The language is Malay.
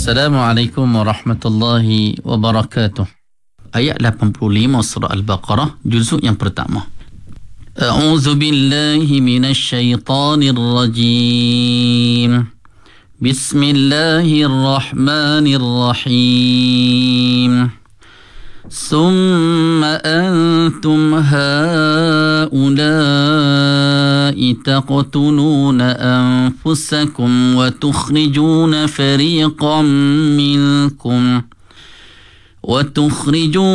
Assalamualaikum warahmatullahi wabarakatuh. Ayat 85 surah Al-Baqarah, juzuk yang pertama. A'udzu billahi minasy syaithanir rajim. Bismillahirrahmanirrahim. Summa antum haula'i taqtuluna anfusakum wa tukhrijuna fariqan minkum